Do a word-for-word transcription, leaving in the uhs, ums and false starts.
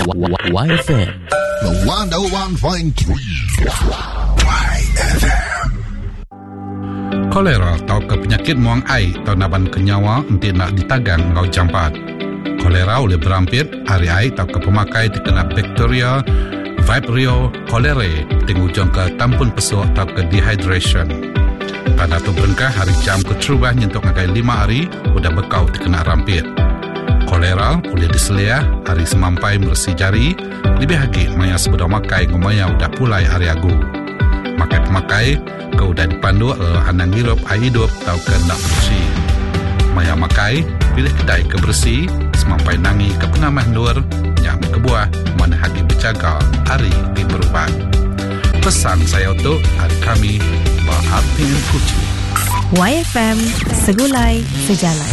Y F M The one oh one point three Y F M. Kolera atau ke penyakit muang air atau naban kenyawa nanti nak ditagang ngau jampat. Kolera oleh berampit hari air atau ke pemakai dikena bakteria Vibrio cholerae tingujung ke tampun pesuk atau ke dehydration. Pada tu berengkah hari jam keterubah nyentuk ngagai lima hari udah bekau dikena rampit. Kolera boleh diselia hari semampai meresi jari lebih lagi maya sebedah makai ngomaya udah pulai hari agu. Makai pemakai ke udah dipandu uh, anang hirup air hidup atau ke nak bersih. Maya makai pilih kedai ke bersih semampai nangi ke pengamah nur yang kebuah mana hagi berjaga hari di berubah. Pesan saya untuk hari kami Bahapin Kucu Y F M Segulai Sejalan.